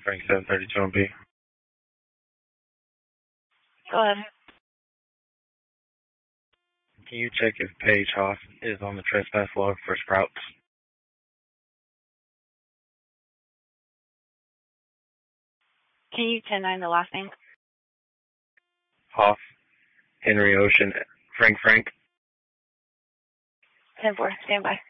Frank 732 on B. Go ahead. Can you check if Paige Hoff is on the trespass log for Sprouts? Can you 10-9 the last name? Hoff, Henry Ocean, Frank. 10-4, stand by.